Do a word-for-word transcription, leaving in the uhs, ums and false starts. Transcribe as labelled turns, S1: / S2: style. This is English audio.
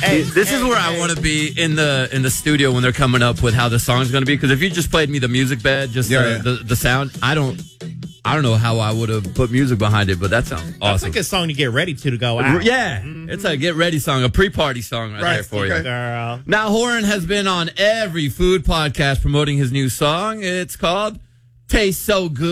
S1: Hey,
S2: this
S1: hey,
S2: is where
S1: hey.
S2: I want to be in the in the studio when they're coming up with how the song's going to be. Because if you just played me the music bed, just
S3: Yeah,
S2: the,
S3: yeah.
S2: The, the sound, I don't, I don't know how I would have put music behind it. But that sounds
S1: That's
S2: awesome.
S1: like a song to get ready to to go out.
S2: Yeah,
S1: Mm-hmm.
S2: it's a get ready song, a pre-party song right,
S3: Right,
S2: there for
S3: okay.
S2: you.
S1: Girl.
S2: Now, Horan has been on every food podcast promoting his new song. It's called Tastes So Good.